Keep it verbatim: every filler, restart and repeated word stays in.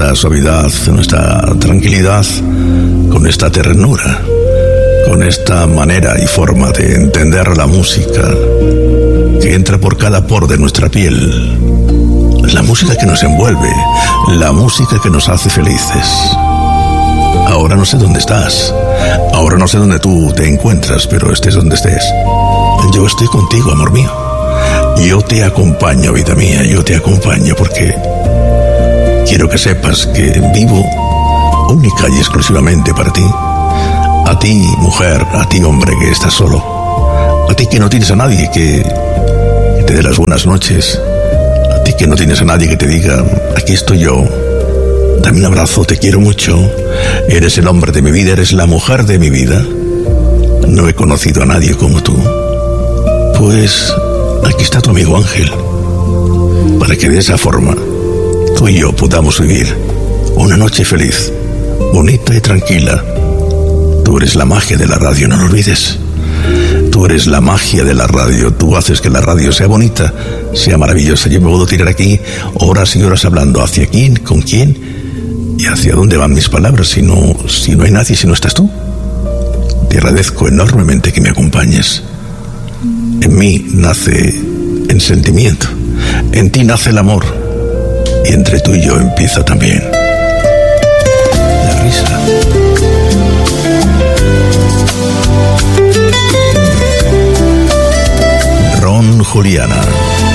esta suavidad, con esta tranquilidad, con esta ternura, con esta manera y forma de entender la música que entra por cada poro de nuestra piel, la música que nos envuelve, la música que nos hace felices. Ahora no sé dónde estás, ahora no sé dónde tú te encuentras, pero estés donde estés, yo estoy contigo, amor mío. Yo te acompaño, vida mía, yo te acompaño porque quiero que sepas que vivo única y exclusivamente para ti. A ti, mujer, a ti, hombre, que estás solo. A ti que no tienes a nadie que, que te dé las buenas noches. A ti que no tienes a nadie que te diga, aquí estoy yo, dame un abrazo, te quiero mucho. Eres el hombre de mi vida, eres la mujer de mi vida. No he conocido a nadie como tú. Pues aquí está tu amigo Ángel, para que de esa forma tú y yo podamos vivir una noche feliz, bonita y tranquila. Tú eres la magia de la radio, no lo olvides. Tú eres la magia de la radio. Tú haces que la radio sea bonita, sea maravillosa. Yo me puedo tirar aquí horas y horas hablando hacia quién, con quién y hacia dónde van mis palabras si no, si no hay nadie, si no estás tú. Te agradezco enormemente que me acompañes. En mí nace el sentimiento, en ti nace el amor, y entre tú y yo empieza también la risa. Ron Juliana.